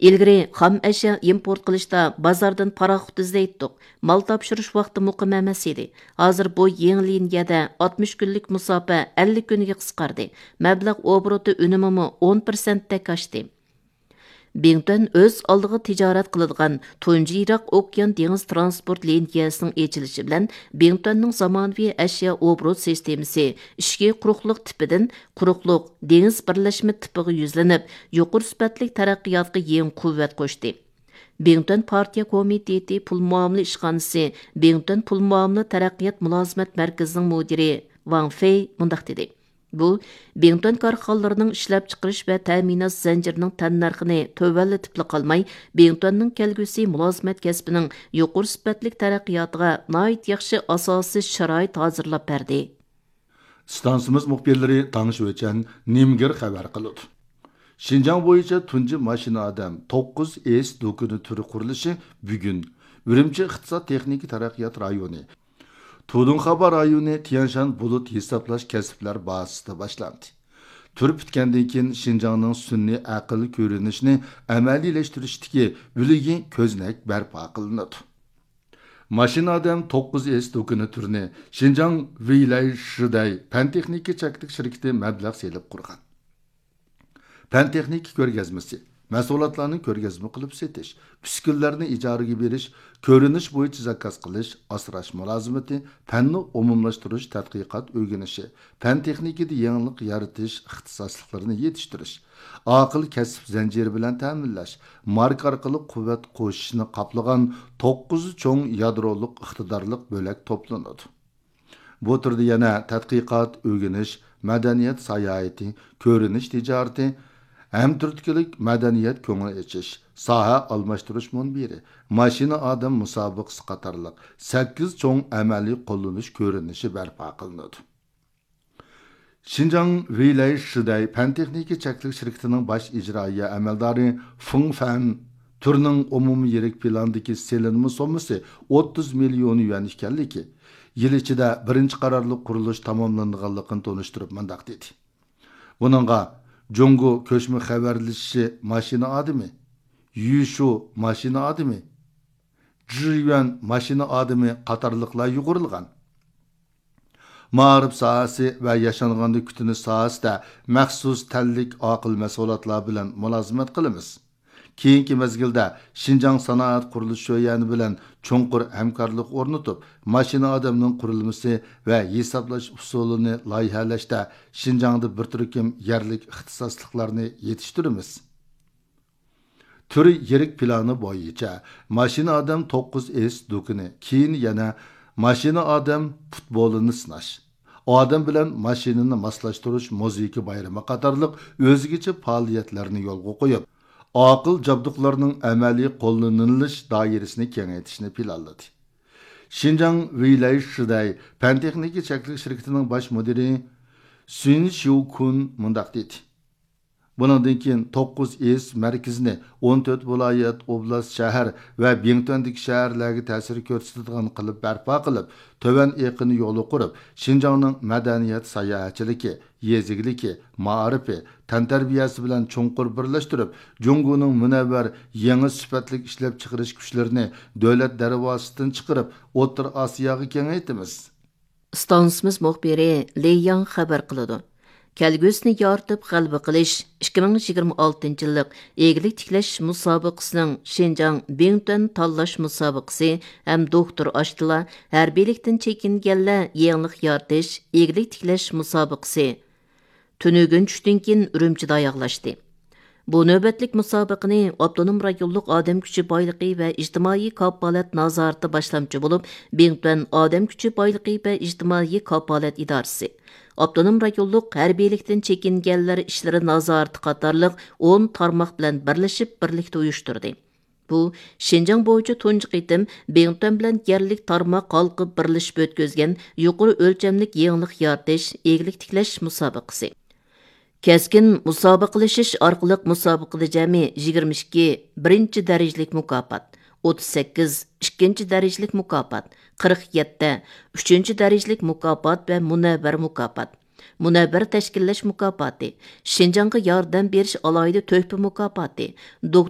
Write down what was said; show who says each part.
Speaker 1: İlgiri xam əşya import qilishda bozordan paraxut izləyitdik. Mal topshirish vaqti muqim emas edi. Hozir bu yeni liniyada 60 kunlik musofa 50 kunga qisqardi. Mablag' obroti unumimi 10% dak oshdi. Bington öz aldığı ticaret qıladigan Tunji Irak Okean dengiz transport liniyasının açılışı bilan Bingtonning zamonaviy əşya obrot sistemasi ishki quruqliq tipidan quruqliq dengiz birlashma tipiga yuzlanib, yuqori sifatli taraqqiyotga yangi quvvat qo'shdi. Bington partiya komiteti pul muomala ishxonasi Bington pul muomala taraqqiyot mulozimat markazining mudiri Wang Fei mundaq dedi. Bu, Bington korxonalarının ishlab chiqarish va ta'minot zanjirining tannarxini tovanlatib qolmay, Bingtonning kelgusi mulozimat kasbining yuqori sifatli taraqqiyotiga nihoyat yaxshi asosiy sharoit hozirlab berdi.
Speaker 2: Stansimiz muxbirlari Tangshvechen Nimgir xabar qildi. Şinjan bo'yicha tunji mashina odam 9S do'koni turi qurilishi bugun Urumchi iqtisod texnik taraqqiyot rayoni Tudunxaba rayoni Tianshan bulut hisoblash kasblar bazasida boshlandi. Tur bitgandan keyin Şinjanning sun'iy aql ko'rinishini amaliylashtirish biligi ko'znak barpo qilinadi. Mashina odam 9S do'koni turini Şinjan Vilay Shiday fan texnika chaklik shirkati mablag' selib qurgan. Fan texnika ko'rgazmasi mahsulotlarni ko'rgazma qilib setish, uskunlarni ijaraga berish, ko'rinish bo'yicha zakaz qilish, asrash mulozimati, fanni umumlashtirish, tadqiqot o'rganishi, fan texnikada yangilik yaratish, ixtisosliklarini yetishtirish, aql kasb zanjiri bilan ta'minlash, marka orqali quvvat qo'shishni qoplagan 9 cho'ng yadroliq iqtidorliq bo'lak to'planadi. Bu turda yana tadqiqot, o'rganish, madaniyat sayohati, ko'rinish tijorati, hem turtkilik madaniyat ko'ngil echish, soha almashtirish munbiri, mashina odam musobaqasi qatorliq 8 cho'ng amaliy qo'llanish ko'rinishi barpo qilinadi. Şinjan Vilay Shiday fan texnika chaklik shirkatining bosh ijroiya amaldori Feng Fan turning umumiy yirik plandagi selinma sommasi 30 million yuan ekanligi, yil ichida birinchi qarorli qurilish tamomlanganligini tonishtirib mundaq dedi. Buningga Jongo ko'chma xabarlashishi mashina odami, Yushu mashina odami, Jiyuan mashina odami qatorliqlar yugurilgan. Ma'rif sohasi va yashanğanda kutinish sohasida maxsus tanlik aql mas'ulotlar bilan mulozimat qilamiz. Keyingi mezgilda Şinjan sanoat qurilish sho'yani bilan cho'nqur hamkorlik o'rnatib, mashina odamning qurilmasi va hisoblash usulini loyihalashda Şinjanda bir turkum yerlik ixtisosliklarni yetishtiramiz. Turi yirik plani bo'yicha mashina odam 9S do'koni, keyin yana mashina odam futbolini sinash, odam bilan mashinani moslashtirish muzika bayrami qatorliq o'zgacha faoliyatlarni yo'lga qo'yib, aql jabduqlarning amaliy qo'llanilish doirasini kengaytirishni planladi. Şinjan Vilay Shiday fan texnika chaklik shirkatining bosh mudiri Sun Xiu-kun mundaq dedi. Bundan keyin 9S markazini 14 viloyat, oblast, shahar va Bingtondagi shaharlarga ta'sir ko'rsatadigan qilib barpo qilib, tovan eqini yo'li qurib, Şinjanning madaniyat sayohatchiligi, yezigligi, ma'rifi, tantarbiyasi bilan cho'nqur birlashtirib, Jongoning munavvar yangi sifatli ishlab chiqarish kuchlarini davlat darvozasidan chiqarib, O'rta Osiyoga kengaytamiz.
Speaker 1: Stansimiz muxbiri Li Yang xabar qiladi. Kelgusini yoritib g'alaba qilish 2026 yillik eglik tiklash musobaqasining Şinjan Bington tanlash musobaqasi ham doktor Ashtila harbiylikdan chekinganlar yangilik yoritish eglik tiklash musobaqasi tunugun tushdan keyin Urumchida oyoqlashdi. Bu navbatlik musobaqani Avtonom rayonluq odam kuchi boyligi va ijtimoiy kafolat nazorati boshlamchi bo'lib, Bington odam kuchi boyligi va ijtimoiy kafolat idorasi, Avtonom rayonluq harbiylikdan chekinganlar ishlari nazorati qatorliq 10 tarmoq bilan birlashib birlikda uyushtirdi. Bu Şinjan bo'yicha tunji qitim Bington bilan yerlik tarmoq qalqib birlashib o'tkazgan yuqori o'lchamlik yangilik yoritish eglik tiklash musobaqasi. Keskin musobaqalashish orqali musobaqada jami 22 birinchi darajalik mukofot, 38 ikkinchi darajalik mukofot, 47 uchinchi darajalik mukofot va munavvar mukofot, munavvar tashkillash mukofoti, Şinjanga yordam berish alohida to'hfa mukofoti,